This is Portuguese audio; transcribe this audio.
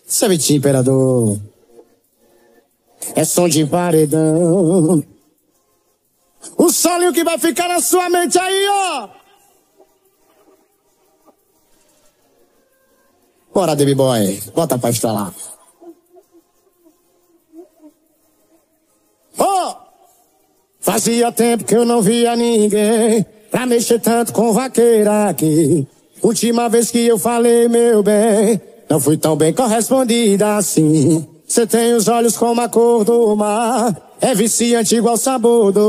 Sabitinho, imperador. É som de paredão. O solinho que vai ficar na sua mente aí, ó. Bora, Baby Boy. Bota pra instalar. Oh! Fazia tempo que eu não via ninguém pra mexer tanto com vaqueira aqui. Última vez que eu falei, meu bem, não fui tão bem correspondida assim. Cê tem os olhos como a cor do mar, é viciante igual sabor do